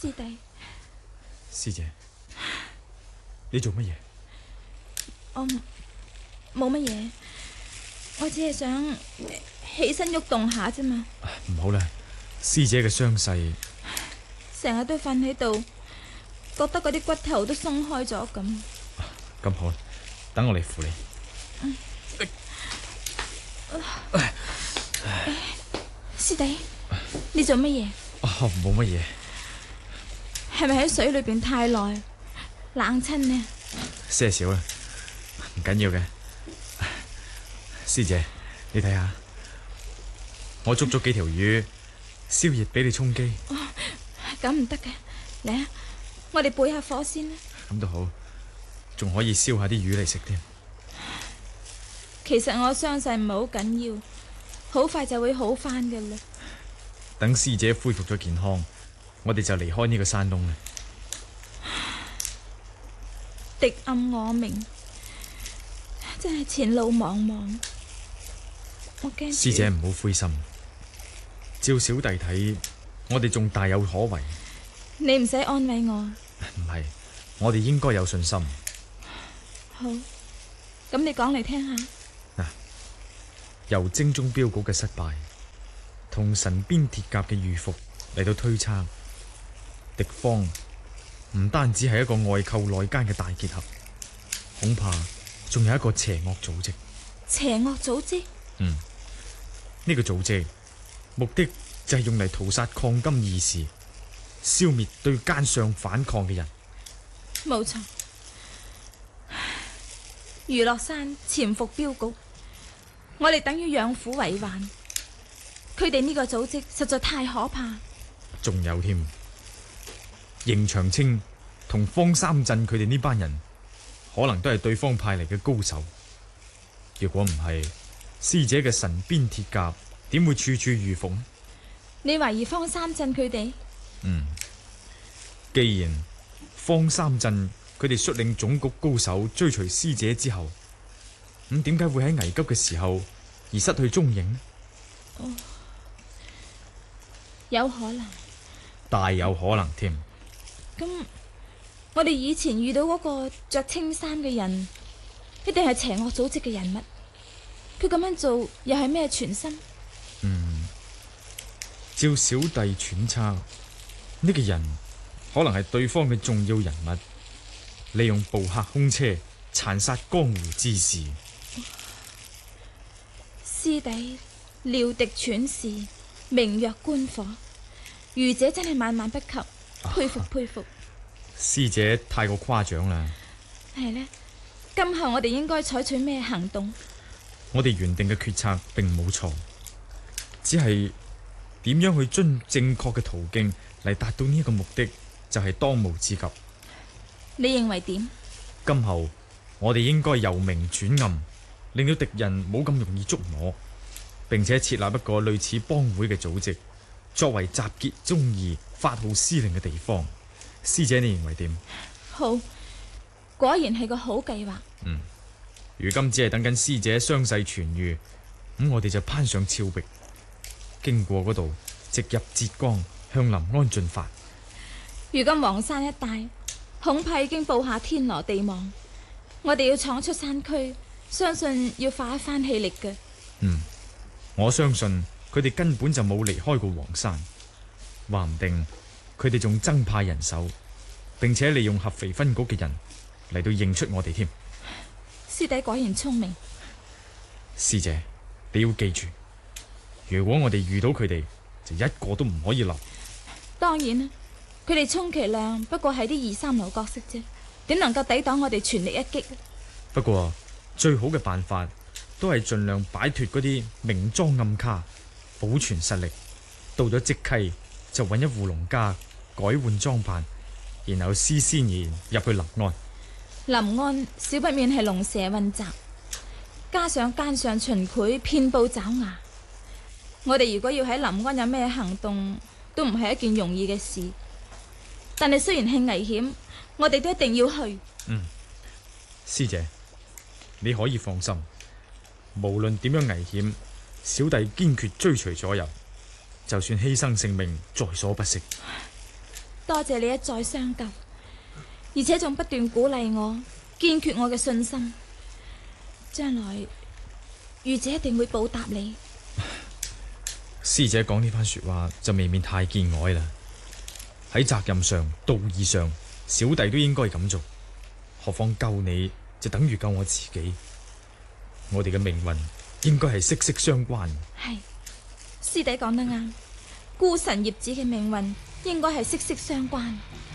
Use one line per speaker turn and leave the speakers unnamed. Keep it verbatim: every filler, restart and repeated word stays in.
師弟，
師姐，你做乜嘢？
我冇乜嘢，我只係想起身喐動下啫嘛。
唔好啦，師姐嘅傷勢，
成日都瞓喺度，覺得嗰啲骨頭都鬆開咗咁。
咁好，等我嚟扶你。
嗯哎、師弟，你做乜嘢？
哦，冇乜嘢。
係咪喺水裏邊太耐，冷親呢？
些少啦，唔緊要嘅。師姐，你睇下，我捉咗幾條魚，燒熱俾你充飢。
哦，咁唔得嘅，嚟啊，我哋背下火先啦。
咁都好，仲可以燒下啲魚嚟食添。
其實我傷勢唔係好緊要，好快就會好翻嘅啦。
等師姐恢復咗健康，我哋就離開呢個山窿啦。
敵暗我明，真係前路茫茫。我驚。
師姐唔好灰心，照小弟睇，我哋仲大有可為。
你唔使安慰我。
唔係，我哋應該有信心。
好，咁你講嚟聽下。
嗱，由精忠鏢局嘅失敗，同神鞭鐵甲嘅遇伏嚟到推測，敵方唔單止係一個外寇內奸嘅大結合，恐怕仲有一個邪惡組織。
邪惡組織？
嗯，呢個組織目的就係用嚟屠殺抗金義士，消滅對奸相反抗嘅人。
冇錯，余樂山潛伏鏢局，我哋等於養虎為患。佢哋呢個組織實在太可怕。
仲有添，邢長青同方三鎮佢哋呢班人，可能都係對方派嚟嘅高手。如果唔係，師姐嘅神鞭鐵甲點會處處遇伏呢？
你懷疑方三鎮佢哋？
嗯，既然方三鎮佢哋率領總局高手追隨師姐之後，咁點解會喺危急嘅時候而失去蹤影呢？
哦，有可能，
大有可能添。
咁我哋以前遇到嗰個着青衫嘅人，一定係邪惡組織嘅人物。佢咁樣做又係咩全心？
嗯，照小弟揣測，呢個人可能係對方嘅重要人物，利用捕客空車殘殺江湖之士。
師弟料敵揣事，明若觀火，愚者真係萬萬不及，佩服佩服。
師姐太過誇獎啦。
係呢，今後我哋應該採取咩行動？
我哋原定嘅決策並冇錯，只係點樣去遵正確嘅途徑嚟達到呢一個目的，就係當務之急。
你認為點？
今後我哋應該由明轉暗，令到敵人冇咁容易捉摸，並且設立一個類似幫會嘅組織，作為集結忠義、發號施令嘅地方。師姐，你認為點？
好，果然係個好計劃。
嗯，如今只係等緊師姐傷勢痊愈，咁我哋就攀上峭壁，經過嗰度，直入浙江，向臨安進發。
如今黃山一帶恐怕已經布下天羅地網，我哋要闖出山區，相信要花一番氣力嘅。
嗯，我相信佢哋根本就冇離開過黃山，話唔定佢哋仲增派人手，並且利用合肥分局嘅人嚟到認出我哋添。
師弟果然聰明。
師姐，你要記住，如果我哋遇到佢哋，就一個都唔可以留。
當然啦，佢哋充其量不過係啲二三流角色啫，點能夠抵擋我哋全力一擊？
不過最好嘅辦法都係盡量擺脫嗰啲明裝暗卡，保存實力。到咗即溪就揾一戶農家改換裝扮，然後施先賢入去臨安。
臨安少不免係龍蛇混雜，加上奸上秦檜遍布爪牙，我哋如果要喺臨安有咩行動，都唔係一件容易嘅事。但係雖然係危險，我哋都一定要去。
嗯，師姐，你可以放心，無論點樣危險，小弟堅決追隨左右，就算犧牲性命在所不惜。
多謝你一再相救，而且仲不斷鼓勵我，堅決我嘅信心。將來御姐一定會報答你。
師姐講呢番說話就未免太見外啦。喺責任上、道義上，小弟都應該咁做。何況救你就等於救我自己。我哋嘅命運應該係息息相關。
係，師弟講得啱。孤臣孽子嘅命運應該係息息相關。